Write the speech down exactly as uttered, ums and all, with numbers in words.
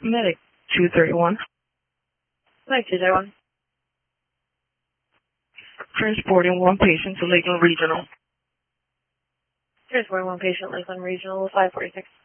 Medic two thirty-one. Medic two thirty-one. Transporting one patient to Lakeland Regional. Transporting one patient, Lakeland Regional, five forty-six.